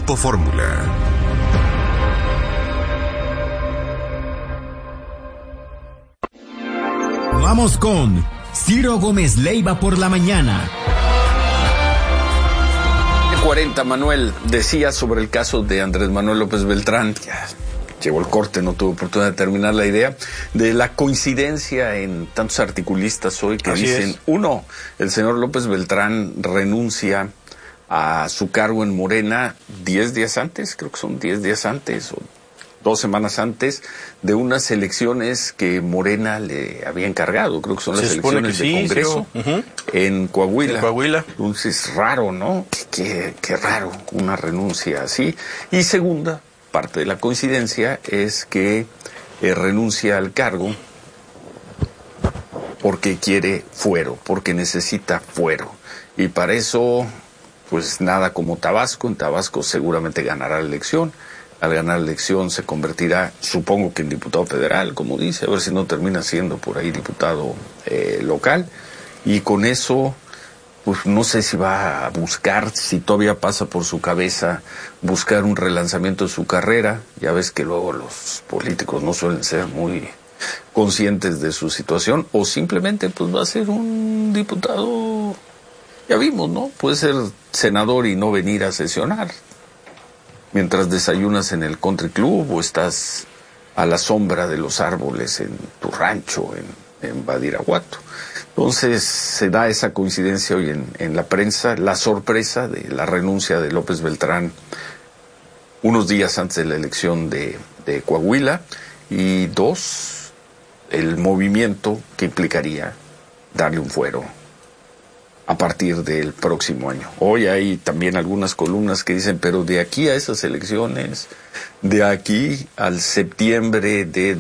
Grupo Fórmula. Vamos con Ciro Gómez Leiva por la mañana. 40, Manuel, decía sobre el caso de Andrés Manuel López Beltrán, ya llegó el corte, no tuve oportunidad de terminar la idea, de la coincidencia en tantos articulistas hoy que dicen, uno, el señor López Beltrán renuncia a su cargo en Morena 10 días antes, creo que son 10 días antes, o 2 semanas antes de unas elecciones que Morena le había encargado, creo que son las elecciones de Congreso en Coahuila. Entonces, raro, ¿no? Qué raro una renuncia así. Y segunda parte de la coincidencia es que renuncia al cargo porque quiere fuero, porque necesita fuero. Y para eso, pues nada como Tabasco. En Tabasco seguramente ganará la elección. Al ganar la elección se convertirá, supongo que en diputado federal, como dice, a ver si no termina siendo por ahí diputado local. Y con eso, pues no sé si va a buscar, si todavía pasa por su cabeza, buscar un relanzamiento de su carrera. Ya ves que luego los políticos no suelen ser muy conscientes de su situación, o simplemente pues va a ser un diputado, ya vimos, ¿no? Puede ser senador y no venir a sesionar mientras desayunas en el country club o estás a la sombra de los árboles en tu rancho en Badiraguato. Entonces se da esa coincidencia hoy en la prensa, la sorpresa de la renuncia de López Beltrán unos días antes de la elección de Coahuila, y 2, el movimiento que implicaría darle un fuero a partir del próximo año. Hoy hay también algunas columnas que dicen, pero de aquí a esas elecciones, de aquí al septiembre de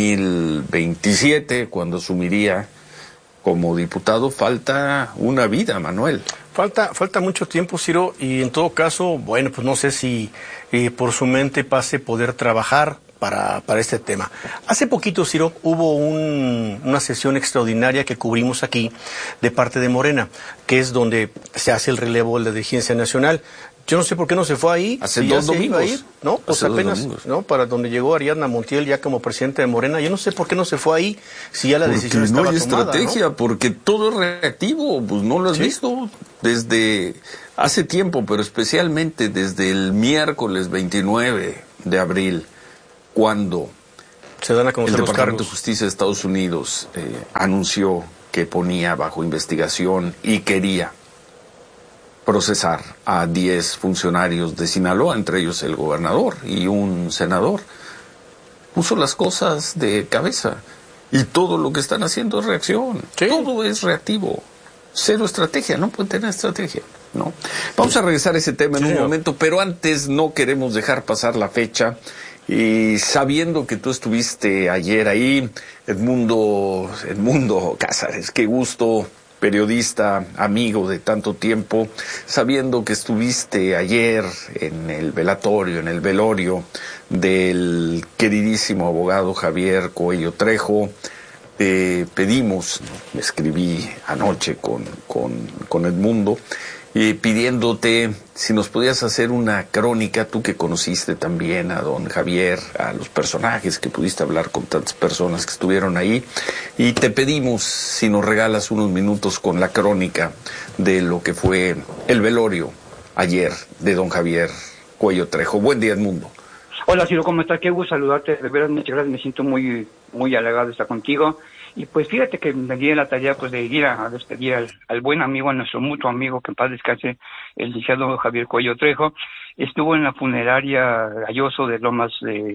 2027, cuando asumiría como diputado, falta una vida, Manuel. Falta mucho tiempo, Ciro, y en todo caso, bueno, pues no sé si por su mente pase poder trabajar para este tema. Hace poquito, Ciro, hubo una sesión extraordinaria que cubrimos aquí de parte de Morena, que es donde se hace el relevo de la dirigencia nacional. Yo no sé por qué no se fue ahí. Hace 2 domingos. No, pues apenas, ¿no? Para donde llegó Ariadna Montiel ya como presidente de Morena. Yo no sé por qué no se fue ahí, si ya la decisión estaba tomada. No hay estrategia, ¿no? Porque todo es reactivo, pues no lo has visto desde hace tiempo, pero especialmente desde el miércoles 29 de abril, cuando se dan a conocer el los Departamento cargos. de Justicia de Estados Unidos anunció que ponía bajo investigación y quería procesar a 10 funcionarios de Sinaloa, entre ellos el gobernador y un senador. Puso las cosas de cabeza y todo lo que están haciendo es reacción. Sí. Todo es reactivo. Cero estrategia, no pueden tener estrategia, ¿no? Vamos a regresar a ese tema en un momento, pero antes no queremos dejar pasar la fecha. Y sabiendo que tú estuviste ayer ahí, Edmundo Cázares, qué gusto, periodista, amigo de tanto tiempo, sabiendo que estuviste ayer en el velatorio, en el velorio del queridísimo abogado Javier Cuello Trejo, pedimos, me escribí anoche con Edmundo, pidiéndote si nos podías hacer una crónica, tú que conociste también a don Javier, a los personajes, que pudiste hablar con tantas personas que estuvieron ahí, y te pedimos si nos regalas unos minutos con la crónica de lo que fue el velorio ayer de don Javier Cuello Trejo. Buen día, Edmundo. Hola, Ciro, ¿cómo estás? Qué gusto saludarte, de verdad, muchas gracias, me siento muy halagado de estar contigo. Y pues fíjate que me di la tarea pues de ir a despedir al buen amigo, a nuestro mutuo amigo, que en paz descanse, el licenciado Javier Cuello Trejo. Estuvo en la funeraria Galloso de Lomas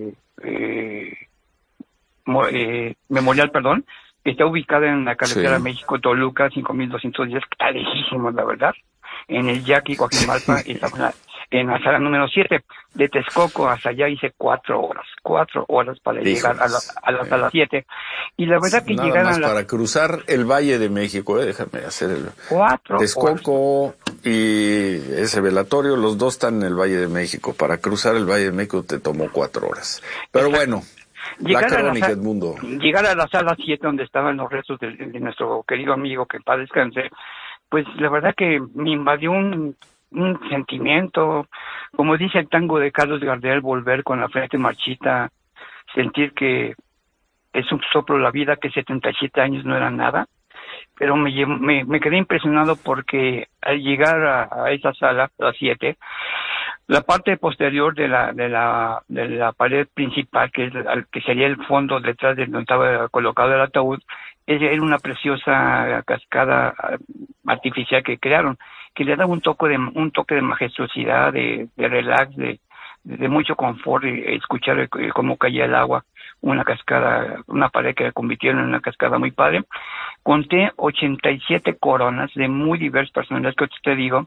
Memorial, que está ubicada en la carretera México-Toluca, 5210, que está lejísimo, la verdad, en el Yaqui, Coajimalpa, y en la sala número 7. De Texcoco hasta allá hice 4 horas para llegar a la sala 7. Y la verdad que nada más para cruzar el Valle de México, déjame hacer el 4 Texcoco horas. Y ese velatorio, los dos están en el Valle de México. Para cruzar el Valle de México te tomó 4 horas. Pero bueno, la crónica, Edmundo. Llegar a la sala 7, donde estaban los restos de nuestro querido amigo, que en paz descanse, pues la verdad que me invadió un un sentimiento, como dice el tango de Carlos Gardel, volver con la frente marchita, sentir que es un soplo la vida, que 77 años no era nada, pero me quedé impresionado porque al llegar a esa sala, a las 7, la parte posterior de la pared principal, que sería el fondo detrás de donde estaba colocado el ataúd, era una preciosa cascada artificial que crearon, que le daba un toque de majestuosidad, de relax, de mucho confort, escuchar cómo caía el agua, una cascada, una pared que convirtieron en una cascada muy padre. Conté 87 coronas de muy diversas personalidades, que te digo,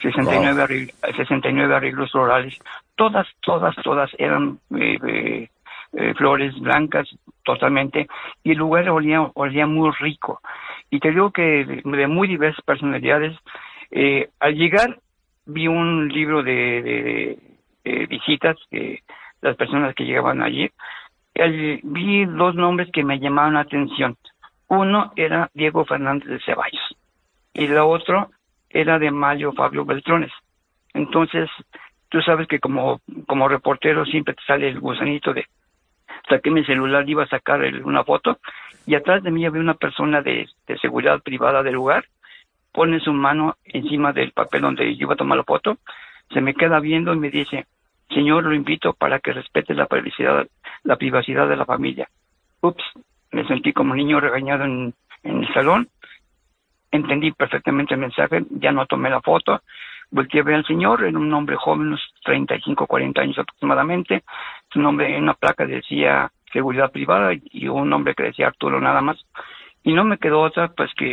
69 arreglos florales, todas eran flores blancas totalmente, y el lugar olía muy rico. Y te digo que de muy diversas personalidades. Al llegar vi un libro de visitas, las personas que llegaban allí. Vi 2 nombres que me llamaron la atención. Uno era Diego Fernández de Ceballos y el otro era de Mario Fabio Beltrones. Entonces, tú sabes que como reportero siempre te sale el gusanito de saqué mi celular, iba a sacar una foto, y atrás de mí había una persona de seguridad privada del lugar, pone su mano encima del papel donde yo iba a tomar la foto, se me queda viendo y me dice: señor, lo invito para que respete la privacidad de la familia. Ups, me sentí como niño regañado en el salón, entendí perfectamente el mensaje, ya no tomé la foto, volteé a ver al señor, era un hombre joven, unos 35, 40 años aproximadamente, su nombre en una placa decía seguridad privada y un nombre que decía Arturo nada más, y no me quedó otra pues que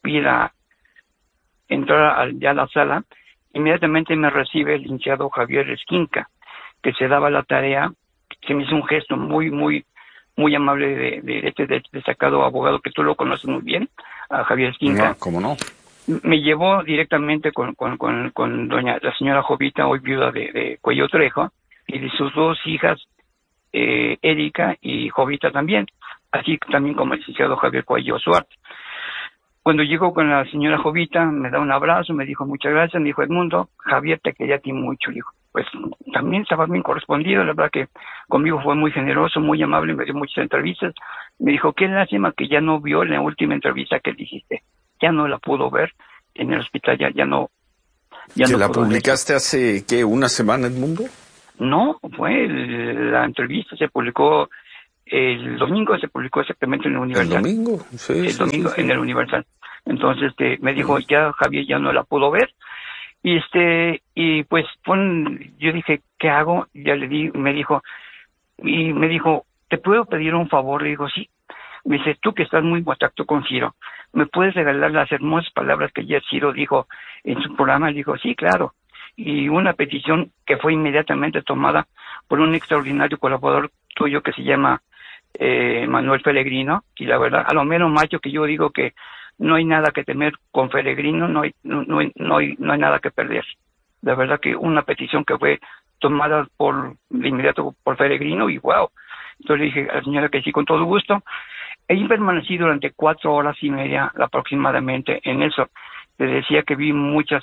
entrar ya a la sala. Inmediatamente me recibe el licenciado Javier Esquinca, que se daba la tarea, se me hizo un gesto muy, muy, muy amable de este destacado abogado que tú lo conoces muy bien, a Javier Esquinca. No, ¿cómo no? Me llevó directamente con la señora Jovita, hoy viuda de Cuello Trejo, y de sus 2 hijas, Erika y Jovita también, así también como el licenciado Javier Cuello Suárez. Cuando llegó con la señora Jovita, me da un abrazo, me dijo muchas gracias, me dijo: Edmundo, Javier te quería a ti mucho. Le dijo, pues también estaba bien correspondido, la verdad que conmigo fue muy generoso, muy amable, me dio muchas entrevistas. Me dijo: qué lástima que ya no vio la última entrevista que dijiste, ya no la pudo ver en el hospital, ya no. ¿Que no la publicaste hace, qué, una semana, Edmundo? No, la entrevista se publicó el domingo, se publicó exactamente en el Universal. ¿El domingo? Sí. El domingo en el Universal. Entonces me dijo: ya Javier ya no la pudo ver. Y pues yo dije: ¿qué hago? Ya le di, me dijo, ¿te puedo pedir un favor? Le digo: sí. Me dice: tú que estás muy en contacto con Ciro, ¿me puedes regalar las hermosas palabras que ya Ciro dijo en su programa? Le digo: sí, claro. Y una petición que fue inmediatamente tomada por un extraordinario colaborador tuyo que se llama Manuel Pellegrino, y la verdad, a lo menos macho, que yo digo que no hay nada que temer con Pellegrino, no hay nada que perder. La verdad que una petición que fue tomada de inmediato por Pellegrino, y wow. Entonces le dije a la señora que sí, con todo gusto. Ahí permanecí durante 4 horas y media aproximadamente en eso. Le decía que vi muchas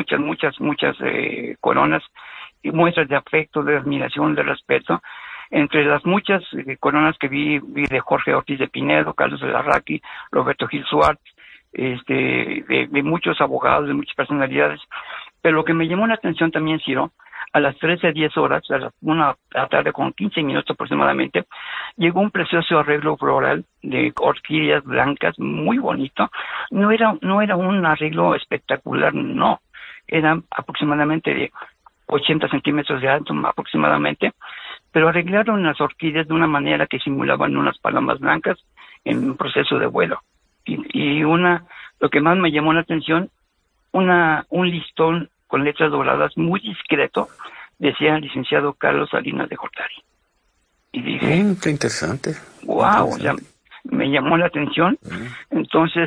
coronas y muestras de afecto, de admiración, de respeto. Entre las muchas coronas que vi de Jorge Ortiz de Pinedo, Carlos de Larraqui, Roberto Gil Suárez, de muchos abogados, de muchas personalidades. Pero lo que me llamó la atención también, Ciro, a las 13:10 horas, a las 1 de la tarde con 15 minutos aproximadamente, llegó un precioso arreglo floral de orquídeas blancas, muy bonito. No era un arreglo espectacular, no. Eran aproximadamente de 80 centímetros de alto, aproximadamente. Pero arreglaron las orquídeas de una manera que simulaban unas palomas blancas en un proceso de vuelo. Y lo que más me llamó la atención, un listón con letras doradas muy discreto, decía el licenciado Carlos Salinas de Gortari. Y dije, qué interesante. Wow, o sea, me llamó la atención. Entonces,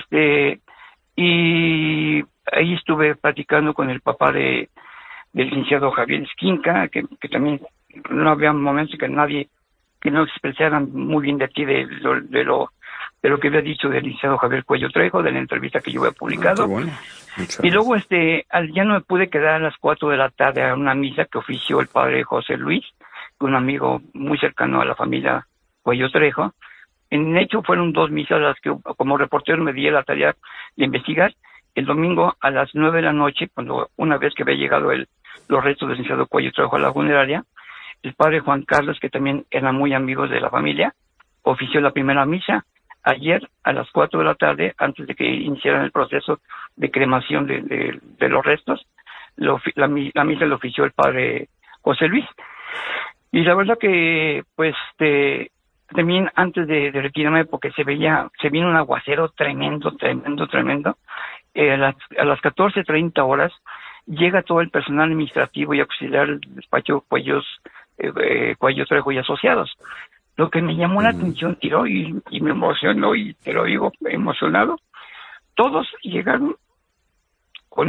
y ahí estuve platicando con el papá del licenciado Javier Esquinca, que también no había momentos que no expresaran muy bien de ti, de de lo que había dicho del licenciado Javier Cuello Trejo, de la entrevista que yo había publicado. Bueno. Y luego ya no me pude quedar a las 4 de la tarde a una misa que ofició el padre José Luis, un amigo muy cercano a la familia Cuello Trejo. En hecho fueron 2 misas las que como reportero me di la tarea de investigar. El domingo a las 9 de la noche, cuando una vez que había llegado los restos del licenciado Cuello Trejo a la funeraria, el padre Juan Carlos, que también eran muy amigos de la familia, ofició la primera misa. Ayer a las 4 de la tarde, antes de que iniciaran el proceso de cremación de los restos, la misa la ofició el padre José Luis. Y la verdad que, pues, también antes de retirarme, porque se vino un aguacero tremendo. A las 14:30 horas llega todo el personal administrativo y auxiliar del despacho Cuello Trejo y Asociados. Lo que me llamó la atención, Tiro, y me emocionó, y te lo digo emocionado, todos llegaron con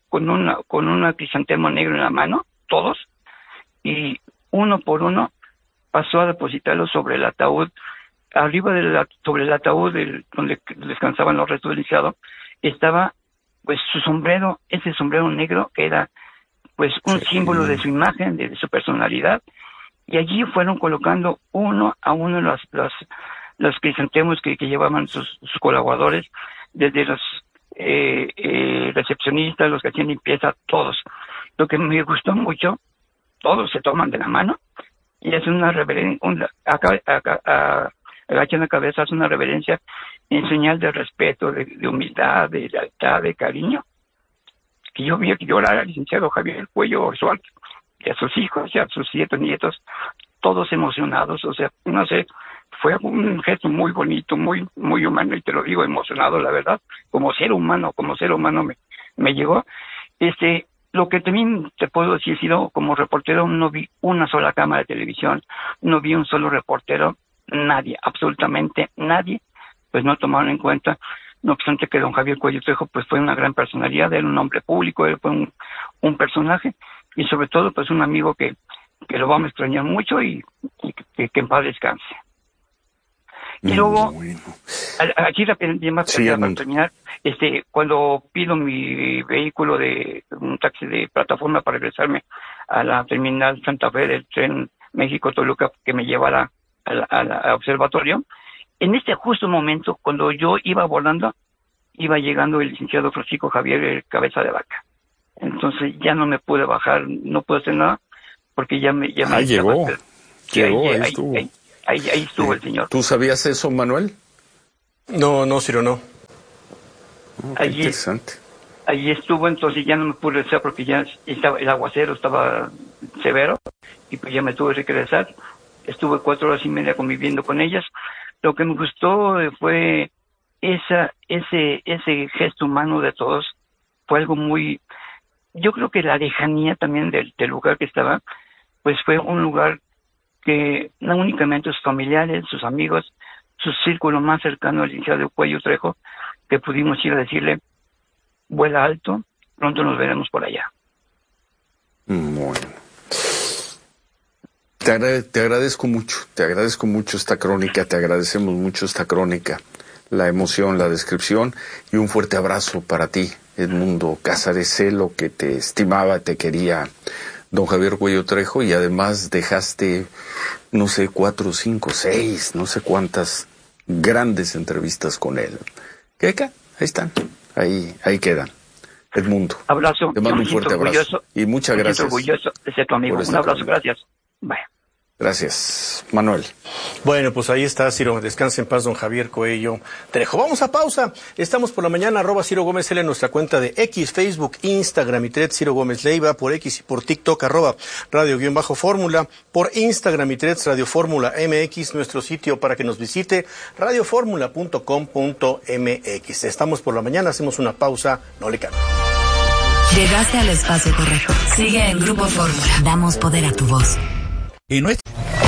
una crisantemo negro en la mano, todos, y uno por uno pasó a depositarlo sobre el ataúd. Arriba sobre el ataúd donde descansaban los restos del licenciado, estaba pues su sombrero, ese sombrero negro que era pues un símbolo de su imagen, de su personalidad. Y allí fueron colocando uno a uno los crisantemos que llevaban sus colaboradores, desde los recepcionistas, los que hacían limpieza, todos. Lo que me gustó mucho, todos se toman de la mano y hacen una reverencia, agachan la cabeza, hacen una reverencia en señal de respeto, de humildad, de lealtad, de cariño. Que yo vi llorar al licenciado Javier Cuello Oswald, y a sus hijos y a sus 7 nietos, todos emocionados. O sea, no sé, fue un gesto muy bonito, muy muy humano, y te lo digo, emocionado, la verdad, como ser humano me llegó. Lo que también te puedo decir, Ciro, como reportero no vi una sola cámara de televisión, no vi un solo reportero, nadie, absolutamente nadie, pues no tomaron en cuenta. No obstante que don Javier Cuello Trejo pues fue una gran personalidad, era un hombre público, él fue un personaje, y sobre todo pues un amigo que lo vamos a extrañar mucho y que en paz descanse. Y luego, aquí para terminar, cuando pido mi vehículo un taxi de plataforma para regresarme a la terminal Santa Fe del tren México-Toluca que me llevara al observatorio, en este justo momento, cuando yo iba volando, iba llegando el licenciado Francisco Javier Cabeza de Vaca. Entonces ya no me pude bajar, no pude hacer nada, porque ya me llegó, ahí estuvo el señor. ¿Tú sabías eso, Manuel? No, Ciro, no. Qué interesante. Allí estuvo, entonces ya no me pude regresar porque ya el aguacero estaba severo, y pues ya me tuve que regresar. Estuve 4 horas y media conviviendo con ellas. Lo que me gustó fue ese gesto humano de todos. Fue algo muy... Yo creo que la lejanía también del lugar que estaba, pues fue un lugar que no únicamente sus familiares, sus amigos, su círculo más cercano al licenciado Cuello Trejo, que pudimos ir a decirle, vuela alto, pronto nos veremos por allá. Bueno. Te agradezco mucho esta crónica, te agradecemos mucho esta crónica, la emoción, la descripción, y un fuerte abrazo para ti, Edmundo Cázares. Sé lo que te estimaba, te quería don Javier Cuello Trejo, y además dejaste, no sé, 4, 5, 6, no sé cuántas grandes entrevistas con él. Ahí están, ahí quedan. Edmundo, abrazo, te mando un fuerte abrazo y muchas gracias. Orgulloso de ser tu amigo. Un abrazo, gracias. Bye. Gracias, Manuel. Bueno, pues ahí está, Ciro. Descanse en paz, don Javier Cuello Trejo. Vamos a pausa. Estamos por la mañana, @Ciro Gómez L en nuestra cuenta de X, Facebook, Instagram y Threads, Ciro Gómez Leiva, por X y por TikTok, @Radio_Fórmula, por Instagram y Threads, Radio Fórmula MX, nuestro sitio para que nos visite, radioformula.com.mx. Estamos por la mañana, hacemos una pausa, no le cambie. Llegaste al espacio correcto. Sigue en Grupo Fórmula. Damos poder a tu voz.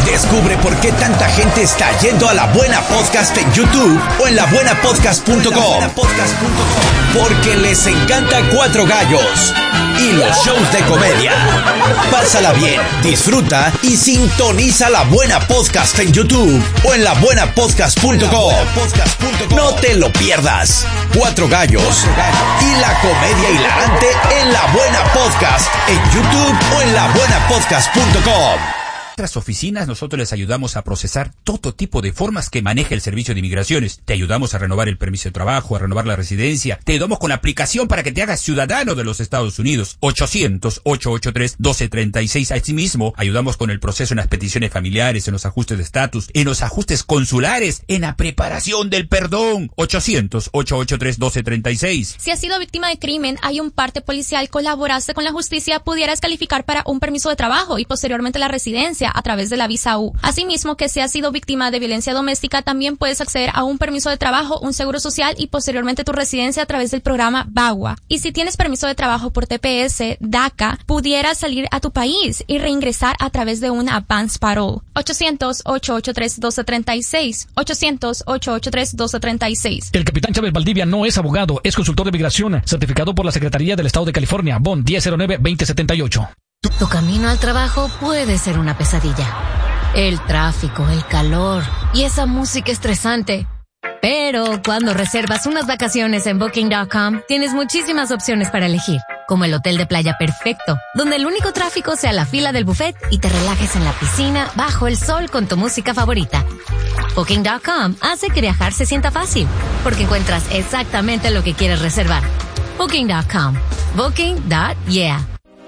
Descubre por qué tanta gente está yendo a La Buena Podcast en YouTube o en labuenapodcast.com. Porque les encanta Cuatro Gallos y los shows de comedia. Pásala bien, disfruta y sintoniza La Buena Podcast en YouTube o en labuenapodcast.com. No te lo pierdas. Cuatro Gallos y la comedia hilarante en La Buena Podcast en YouTube o en labuenapodcast.com. En nuestras oficinas nosotros les ayudamos a procesar todo tipo de formas que maneja el Servicio de Migraciones. Te ayudamos a renovar el permiso de trabajo, a renovar la residencia. Te ayudamos con la aplicación para que te hagas ciudadano de los Estados Unidos. 800-883-1236. Asimismo, ayudamos con el proceso en las peticiones familiares, en los ajustes de estatus, en los ajustes consulares, en la preparación del perdón. 800-883-1236. Si has sido víctima de crimen, hay un parte policial, colaboraste con la justicia, pudieras calificar para un permiso de trabajo y posteriormente la residencia a través de la visa U. Asimismo, que si has sido víctima de violencia doméstica, también puedes acceder a un permiso de trabajo, un seguro social y posteriormente tu residencia a través del programa VAWA. Y si tienes permiso de trabajo por TPS, DACA, pudieras salir a tu país y reingresar a través de un advance parole. 800-883-1236. 800-883-1236. El capitán Chávez Valdivia no es abogado, es consultor de migración, certificado por la Secretaría del Estado de California, BON 1009-2078. Tu camino al trabajo puede ser una pesadilla. El tráfico, el calor y esa música estresante. Pero cuando reservas unas vacaciones en Booking.com, tienes muchísimas opciones para elegir, como el hotel de playa perfecto, donde el único tráfico sea la fila del buffet y te relajes en la piscina bajo el sol con tu música favorita. Booking.com hace que viajar se sienta fácil, porque encuentras exactamente lo que quieres reservar. Booking.com. Booking.yeah.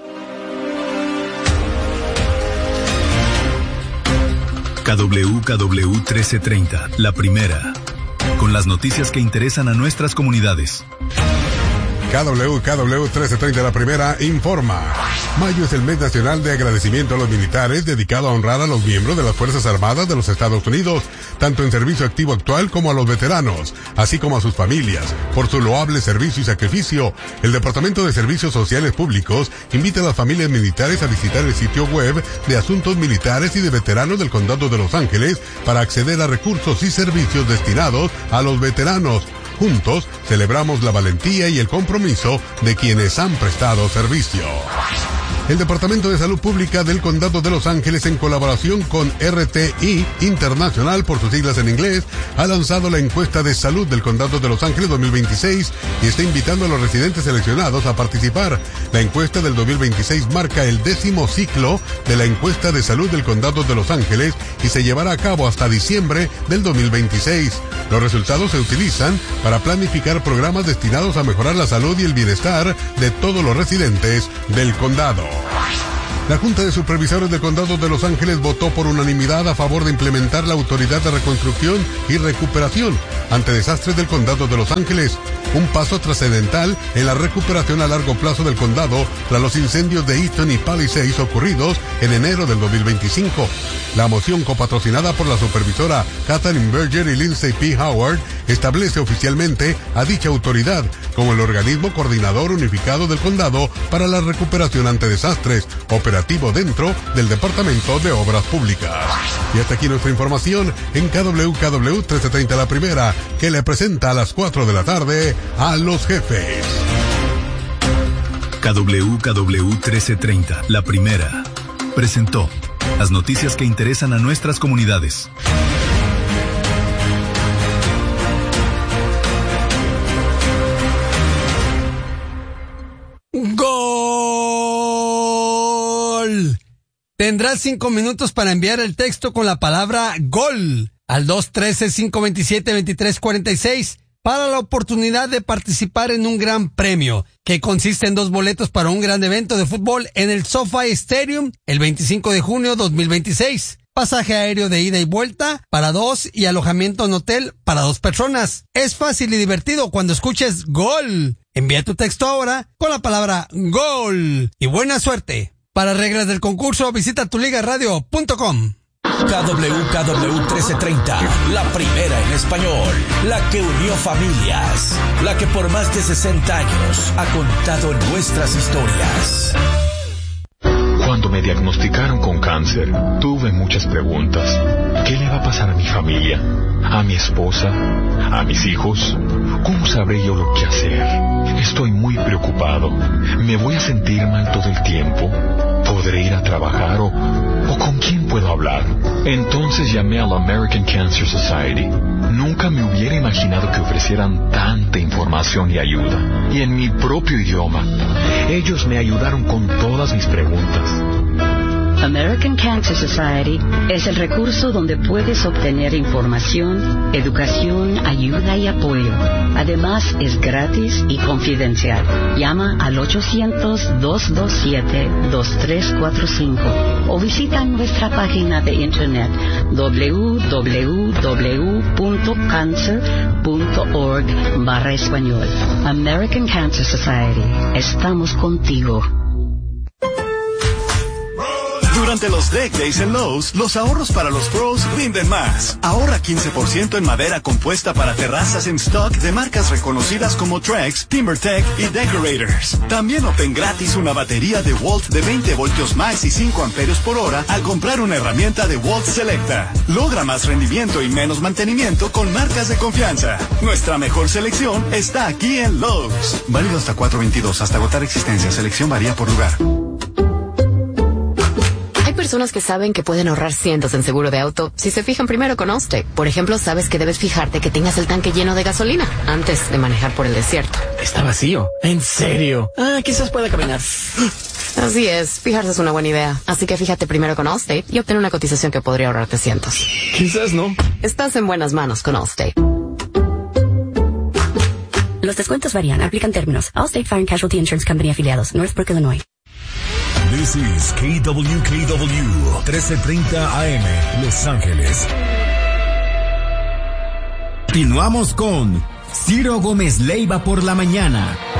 KWKW 1330, la primera, con las noticias que interesan a nuestras comunidades. KWKW 1330, la primera, informa. Mayo es el mes nacional de agradecimiento a los militares, dedicado a honrar a los miembros de las Fuerzas Armadas de los Estados Unidos, tanto en servicio activo actual como a los veteranos, así como a sus familias, por su loable servicio y sacrificio. El Departamento de Servicios Sociales Públicos invita a las familias militares a visitar el sitio web de Asuntos Militares y de Veteranos del Condado de Los Ángeles para acceder a recursos y servicios destinados a los veteranos. Juntos celebramos la valentía y el compromiso de quienes han prestado servicio. El Departamento de Salud Pública del Condado de Los Ángeles, en colaboración con RTI Internacional, por sus siglas en inglés, ha lanzado la encuesta de salud del Condado de Los Ángeles 2026 y está invitando a los residentes seleccionados a participar. La encuesta del 2026 marca el 10º ciclo de la encuesta de salud del Condado de Los Ángeles y se llevará a cabo hasta diciembre del 2026. Los resultados se utilizan para planificar programas destinados a mejorar la salud y el bienestar de todos los residentes del condado. La Junta de Supervisores del Condado de Los Ángeles votó por unanimidad a favor de implementar la Autoridad de Reconstrucción y Recuperación ante desastres del Condado de Los Ángeles, un paso trascendental en la recuperación a largo plazo del condado tras los incendios de Easton y Palisades ocurridos en enero del 2025. La moción, copatrocinada por la supervisora Kathleen Berger y Lindsay P. Howard, establece oficialmente a dicha autoridad como el organismo coordinador unificado del condado para la recuperación ante desastres, operativo dentro del Departamento de Obras Públicas. Y hasta aquí nuestra información en KWKW 1330, la primera, que le presenta a las 4 de la tarde a los jefes. KWKW 1330, la primera, presentó las noticias que interesan a nuestras comunidades. ¡Gol! Tendrás 5 minutos para enviar el texto con la palabra GOL al 213-527-2346 para la oportunidad de participar en un gran premio que consiste en 2 boletos para un gran evento de fútbol en el SoFi Stadium el 25 de junio 2026. Pasaje aéreo de ida y vuelta para 2 y alojamiento en hotel para 2 personas. Es fácil y divertido cuando escuches GOL. Envía tu texto ahora con la palabra GOL y buena suerte. Para reglas del concurso, visita tuligaradio.com. KWKW 1330, la primera en español, la que unió familias, la que por más de 60 años ha contado nuestras historias. Cuando me me diagnosticaron con cáncer, tuve muchas preguntas. ¿Qué le va a pasar a mi familia? ¿A mi esposa? ¿A mis hijos? ¿Cómo sabré yo lo que hacer? Estoy muy preocupado. ¿Me voy a sentir mal todo el tiempo? ¿Podré ir a trabajar o con quién puedo hablar? Entonces llamé a la American Cancer Society. Nunca me hubiera imaginado que ofrecieran tanta información y ayuda. Y en mi propio idioma. Ellos me ayudaron con todas mis preguntas. American Cancer Society es el recurso donde puedes obtener información, educación, ayuda y apoyo. Además, es gratis y confidencial. Llama al 800-227-2345 o visita nuestra página de internet www.cancer.org/español. American Cancer Society. Estamos contigo. Durante los Deck Days en Lowe's, los ahorros para los pros rinden más. Ahorra 15% en madera compuesta para terrazas en stock de marcas reconocidas como Trex, TimberTech y Decorators. También obtén gratis una batería de Walt de 20 voltios max y 5 amperios por hora al comprar una herramienta de Walt Selecta. Logra más rendimiento y menos mantenimiento con marcas de confianza. Nuestra mejor selección está aquí en Lowe's. Válido hasta 4/22, hasta agotar existencia. Selección varía por lugar. Hay personas que saben que pueden ahorrar cientos en seguro de auto si se fijan primero con Allstate. Por ejemplo, sabes que debes fijarte que tengas el tanque lleno de gasolina antes de manejar por el desierto. Está vacío. ¿En serio? Quizás pueda caminar. Así es, fijarse es una buena idea. Así que fíjate primero con Allstate y obtén una cotización que podría ahorrarte cientos. Quizás no. Estás en buenas manos con Allstate. Los descuentos varían, aplican términos. Allstate Fire and Casualty Insurance Company afiliados, Northbrook, Illinois. This is KWKW 1330 AM, Los Ángeles. Continuamos con Ciro Gómez Leiva por la mañana.